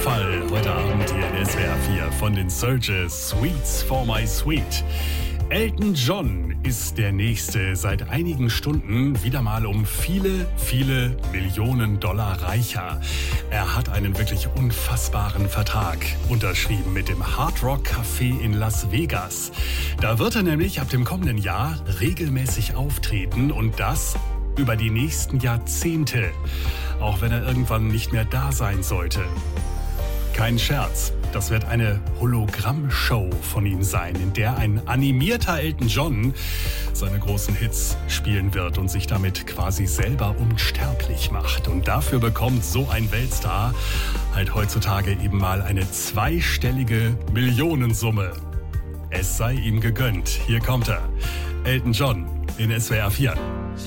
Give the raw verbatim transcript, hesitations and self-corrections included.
Fall heute Abend hier in S W R vier von den Searchers, Sweets for My Sweet. Elton John ist der Nächste, seit einigen Stunden wieder mal um viele, viele Millionen Dollar reicher. Er hat einen wirklich unfassbaren Vertrag unterschrieben mit dem Hard Rock Café in Las Vegas. Da wird er nämlich ab dem kommenden Jahr regelmäßig auftreten und das über die nächsten Jahrzehnte, auch wenn er irgendwann nicht mehr da sein sollte. Kein Scherz, das wird eine Hologrammshow von ihm sein, in der ein animierter Elton John seine großen Hits spielen wird und sich damit quasi selber unsterblich macht. Und dafür bekommt so ein Weltstar halt heutzutage eben mal eine zweistellige Millionensumme. Es sei ihm gegönnt. Hier kommt er, Elton John in S W R vier.